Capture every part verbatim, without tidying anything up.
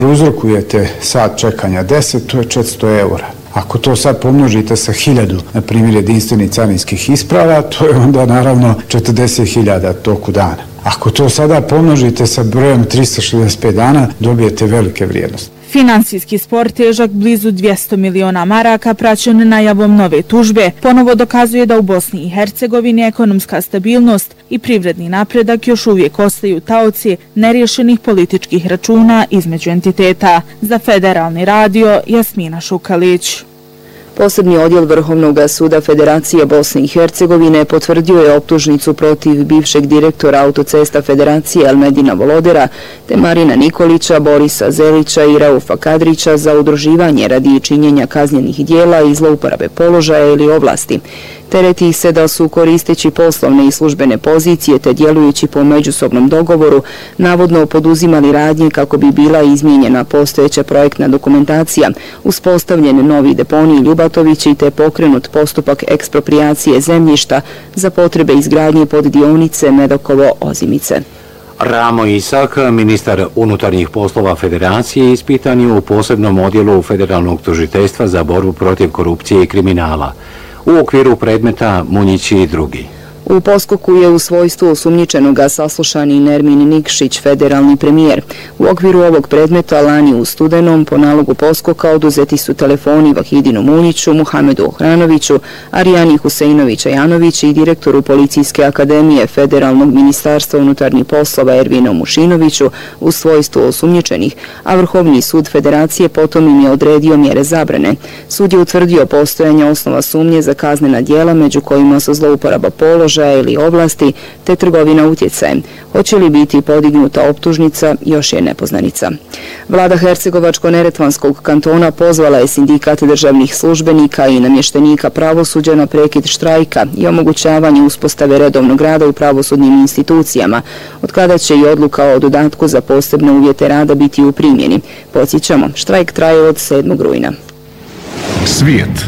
Uzrokujete sat čekanja deset, to je četiristo eura. Ako to sad pomnožite sa hiljadu, na primjer, jedinstvenih carinskih isprava, to je onda naravno četrdeset hiljada toku dana. Ako to sada pomnožite sa brojem trista šezdeset pet dana, dobijete velike vrijednosti. Finansijski spor težak blizu dvjesto miliona maraka praćen najavom nove tužbe ponovo dokazuje da u Bosni i Hercegovini ekonomska stabilnost i privredni napredak još uvijek ostaju taoci neriješenih političkih računa između entiteta. Za Federalni radio Jasmina Šukalić. Posebni odjel Vrhovnog suda Federacije Bosne i Hercegovine potvrdio je optužnicu protiv bivšeg direktora autocesta Federacije Elmedina Volodera te Marina Nikolića, Borisa Zelića i Raufa Kadrića za udruživanje radi činjenja kaznjenih dijela i zlouporabe položaja ili ovlasti. Tereti ih se da su koristeći poslovne i službene pozicije te djelujući po međusobnom dogovoru navodno poduzimali radnje kako bi bila izmijenjena postojeća projektna dokumentacija, uspostavljen novi deponij Ljubatovići te pokrenut postupak eksproprijacije zemljišta za potrebe izgradnje poddionice Medokovo-Ozimice. Ramo Isak, ministar unutarnjih poslova Federacije, ispitan je u posebnom odjelu Federalnog tužiteljstva za borbu protiv korupcije i kriminala u okviru predmeta Munjići i drugi. U poskoku je u svojstvu osumnjičenoga saslušan i Nermin Nikšić, federalni premijer. U okviru ovog predmeta lani u studenom po nalogu poskoka oduzeti su telefoni Vahidinu Munjiću, Muhamedu Ohranoviću, Arijani Huseinovića-Janović i direktoru Policijske akademije Federalnog ministarstva unutarnjih poslova Ervinu Mušinoviću u svojstvu osumnjičenih, a Vrhovni sud Federacije potom im je odredio mjere zabrane. Sud je utvrdio postojanje osnova sumnje za kaznena djela među kojima su zlouporaba položaja ili oblasti, te trgovina utjecajem. Hoće li biti podignuta optužnica, još je nepoznanica. Vlada Hercegovačko-Neretvanskog kantona pozvala je sindikat državnih službenika i namještenika pravosuđa na prekid štrajka i omogućavanje uspostave redovnog rada u pravosudnim institucijama, od kada će i odluka o dodatku za posebne uvjete rada biti u primjeni. Podsjećamo, štrajk traje od sedmog rujna. Svijet.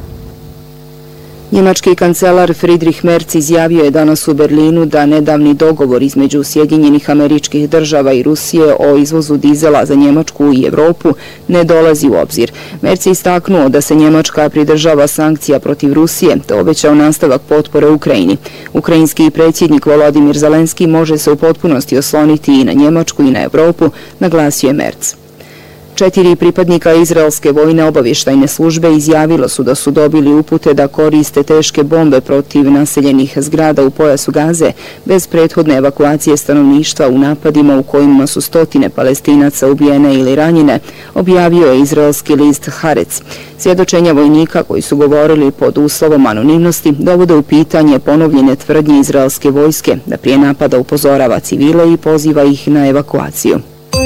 Njemački kancelar Friedrich Merz izjavio je danas u Berlinu da nedavni dogovor između Sjedinjenih Američkih Država i Rusije o izvozu dizela za Njemačku i Evropu ne dolazi u obzir. Merz je istaknuo da se Njemačka pridržava sankcija protiv Rusije te obećao nastavak potpore Ukrajini. Ukrajinski predsjednik Volodimir Zelenski može se u potpunosti osloniti i na Njemačku i na Evropu, naglasio je Merz. Četiri pripadnika izraelske vojne obavještajne službe izjavilo su da su dobili upute da koriste teške bombe protiv naseljenih zgrada u pojasu Gaze bez prethodne evakuacije stanovništva u napadima u kojima su stotine Palestinaca ubijene ili ranjene, objavio je izraelski list Haaretz. Svjedočenja vojnika koji su govorili pod uslovom anonimnosti dovode u pitanje ponovljene tvrdnje izraelske vojske da prije napada upozorava civile i poziva ih na evakuaciju.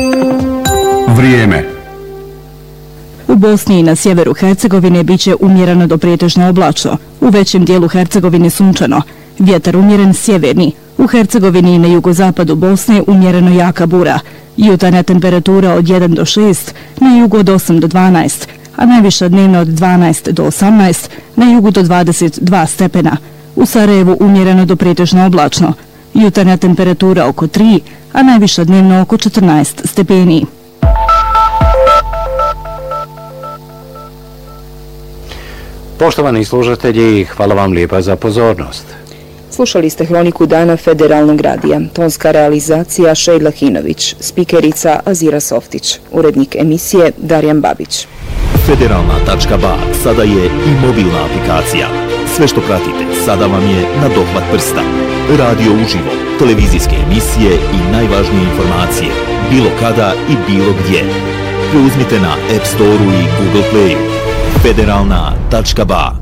Vrijeme. U Bosni i na sjeveru Hercegovine biće umjereno do pretežno oblačno, u većem dijelu Hercegovine sunčano, vjetar umjeren sjeverni, u Hercegovini i na jugozapadu Bosne umjereno jaka bura, jutarnja temperatura od jedan do šest, na jugu od osam do dvanaest, a najviša dnevna od dvanaest do osamnaest, na jugu do dvadeset dva stepena. U Sarajevu umjereno do pretežno oblačno, jutarnja temperatura oko tri, a najviša dnevna oko četrnaest stepeni. Poštovani slušatelji, hvala vam lijepa za pozornost. Slušali ste Hroniku dana Federalnog radija. Tonska realizacija Šejla Hinović, spikerica Azira Softić, urednik emisije Darjan Babić. Federalna tačka ba sada je i mobilna aplikacija. Sve što pratite sada vam je na dohvat prsta. Radio uživo, televizijske emisije i najvažnije informacije, bilo kada i bilo gdje. Preuzmite na App Store-u i Google Play-u. Federalna tačka ba